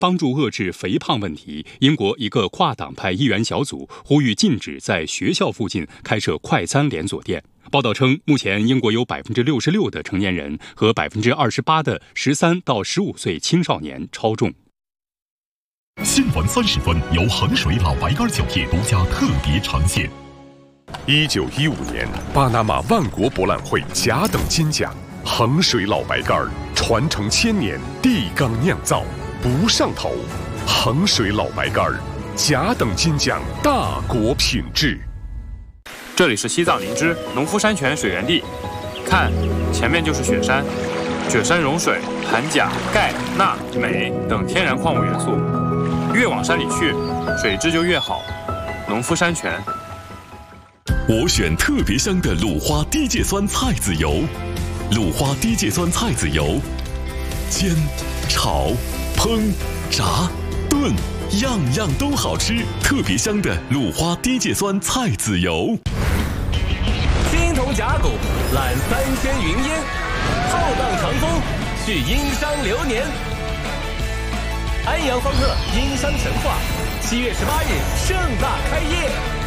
帮助遏制肥胖问题，英国一个跨党派议员小组呼吁禁止在学校附近开设快餐连锁店。报道称，目前英国有66%的成年人和28%的13到15岁青少年超重。 新闻30分由衡水老白干酒业独家特别呈现。1915年，巴拿马万国博览会甲等金奖，衡水老白干传承1000年，地缸酿造，不上头。衡水老白干甲等金奖，大国品质。 这里是西藏林芝农夫山泉水源地，看，前面就是雪山。雪山融水，含钾、钙、钠、镁等天然矿物元素，越往山里去，水质就越好。农夫山泉。 我选特别香的鲁花低芥酸菜籽油，鲁花低芥酸菜籽油，煎、炒、烹、炸、炖，样样都好吃。特别香的鲁花低芥酸菜籽油。 青铜甲骨揽3000云烟，浩荡长风续殷商流年。安阳方特殷商神话，7月18日盛大开业。